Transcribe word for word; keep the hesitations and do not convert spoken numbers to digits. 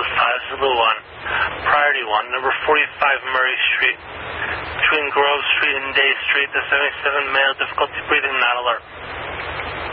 Zulu five, Zulu one. Priority one, number forty-five Murray Street. Between Grove Street and Day Street, the seventy-seven male, difficulty breathing, not alert.